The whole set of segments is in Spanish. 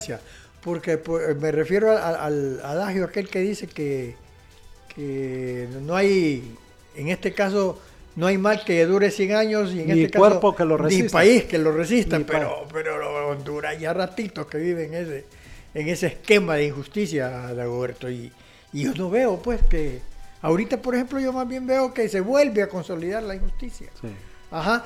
porque me refiero al adagio aquel que dice que no hay, en este caso, no hay mal que dure 100 años y en ni este cuerpo caso que lo resista. ni país que lo resista, Ni pero Honduras ya ratitos que vive en ese esquema de injusticia, Dagoberto, y yo no veo pues que ahorita, por ejemplo, yo más bien veo que se vuelve a consolidar la injusticia. Sí. Ajá,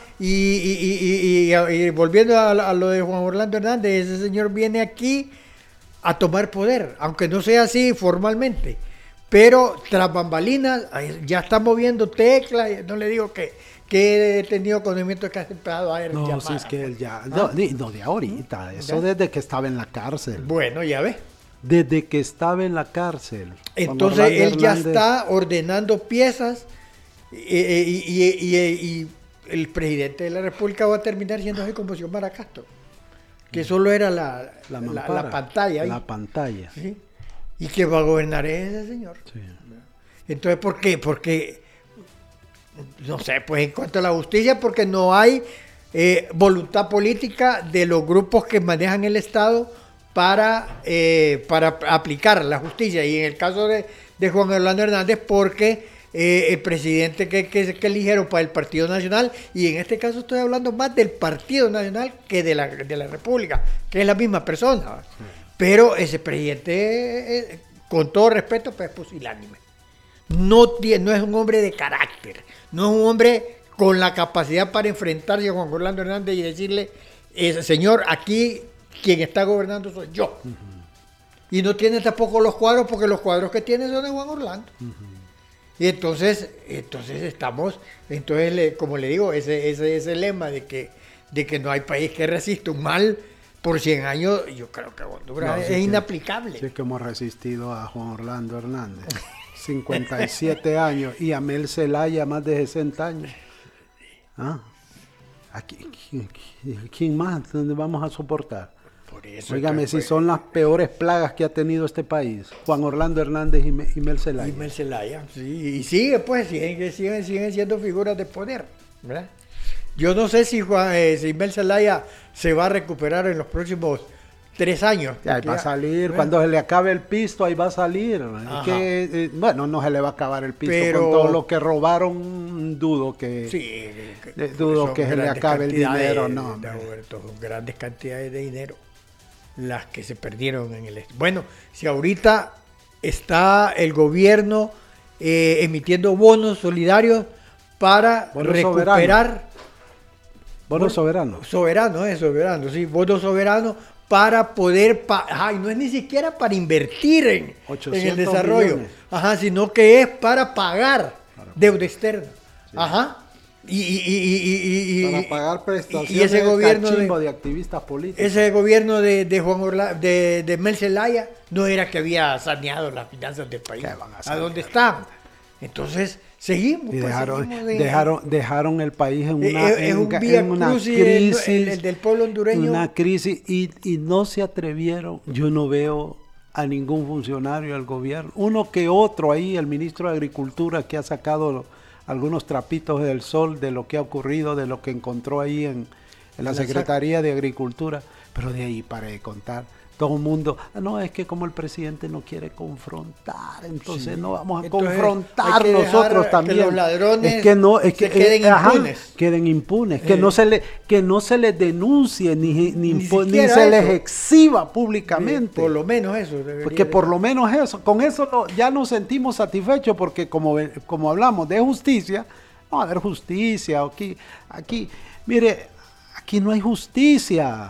y volviendo a lo de Juan Orlando Hernández, ese señor viene aquí a tomar poder, aunque no sea así formalmente, pero tras bambalinas ya está moviendo teclas, no le digo que he tenido conocimiento que ha empezado a ver No, llamadas, si es que él ya, ¿ah? no de ahorita, eso ¿Ya? desde que estaba en la cárcel. Bueno, ya ves. Desde que estaba en la cárcel. Entonces él ya está ordenando piezas y el presidente de la República va a terminar siendo así como Xiomara Castro, que solo era la pantalla ahí. La pantalla. ¿Sí? ¿Y que va a gobernar ese señor? Sí. Entonces, ¿por qué? Porque, no sé, pues en cuanto a la justicia, porque no hay voluntad política de los grupos que manejan el Estado para aplicar la justicia. Y en el caso de Juan Orlando Hernández, porque el presidente que eligieron para el Partido Nacional, y en este caso estoy hablando más del Partido Nacional que de la República, que es la misma persona. Sí. Pero ese presidente, con todo respeto, pues es pusilánime. No es un hombre de carácter, no es un hombre con la capacidad para enfrentarse a Juan Orlando Hernández y decirle, señor, aquí quien está gobernando soy yo. Uh-huh. Y no tiene tampoco los cuadros, porque los cuadros que tiene son de Juan Orlando. Uh-huh. Y entonces estamos, como le digo, ese lema de que no hay país que resista un mal por 100 años, yo creo que Honduras es inaplicable. Sí que hemos resistido a Juan Orlando Hernández, 57 años, y a Mel Zelaya más de 60 años. ¿Ah? ¿Quién más? ¿Dónde vamos a soportar? Por eso, óigame, si son las peores plagas que ha tenido este país, Juan Orlando Hernández y Mel Zelaya. Y Mel Zelaya, sí, y sigue pues, siguen siendo figuras de poder, ¿verdad? Yo no sé si Mel Zelaya se va a recuperar en los próximos 3 años. Ahí va a salir, ¿verdad? Cuando se le acabe el pisto, ahí va a salir. Bueno, no se le va a acabar el pisto, pero con todo lo que robaron, dudo que se le acabe el dinero. No, Roberto, son grandes cantidades de dinero las que se perdieron en el... Bueno, si ahorita está el gobierno emitiendo bonos solidarios para recuperar... Bono soberano. Soberano, sí, bono soberano para poder, y no es ni siquiera para invertir en el desarrollo, sino que es para pagar deuda externa. Sí. Para pagar prestaciones y ese gobierno de activistas políticos. Ese gobierno de Mel Zelaya no era que había saneado las finanzas del país. ¿A dónde están? Entonces, seguimos. Y dejaron el país en una crisis. El del pueblo hondureño. Una crisis y no se atrevieron. Yo no veo a ningún funcionario del gobierno. Uno que otro ahí, el ministro de Agricultura, que ha sacado algunos trapitos del sol de lo que ha ocurrido, de lo que encontró ahí en la Secretaría de Agricultura. Pero de ahí para de contar. Todo el mundo, no, es que como el presidente no quiere confrontar, entonces no vamos a confrontar nosotros también. Que los ladrones queden impunes, que no se les denuncie ni se les exhiba públicamente. Por lo menos eso. Porque por lo menos eso, con eso ya nos sentimos satisfechos, porque como hablamos de justicia, no va a haber justicia aquí, mire. Aquí no hay justicia.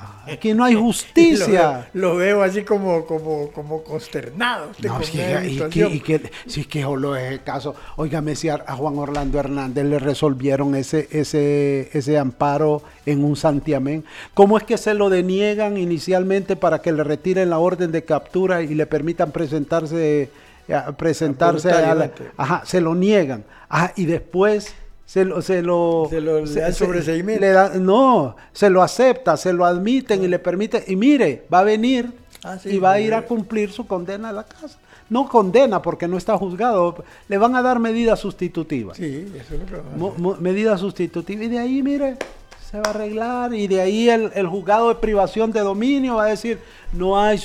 Lo veo así como consternado. No, si es que solo es el caso. Óigame, si a Juan Orlando Hernández le resolvieron ese amparo en un santiamén. ¿Cómo es que se lo deniegan inicialmente para que le retiren la orden de captura y le permitan presentarse se lo niegan. Y después se lo acepta, se lo admiten y le permiten, y mire, va a venir y va a ir a cumplir su condena a la casa. No condena porque no está juzgado, le van a dar medidas sustitutivas. Sí, eso es lo que va a hacer. Medidas sustitutivas, y de ahí, mire, se va a arreglar y de ahí el juzgado de privación de dominio va a decir no hay